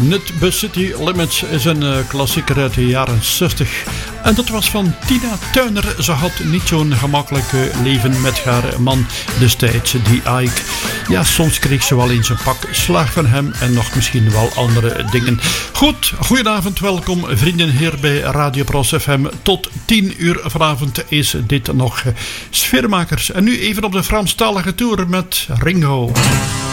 The City Limits is een klassieker uit de jaren 60. En dat was van Tina Turner. Ze had niet zo'n gemakkelijk leven met haar man destijds, die Ike. Ja, soms kreeg ze wel eens een pak slaag van hem en nog misschien wel andere dingen. Goed, goedenavond, welkom vrienden hier bij Radio Pros FM. Tot 10 uur vanavond is dit nog Sfeermakers. En nu even op de Franstalige tour met Ringo.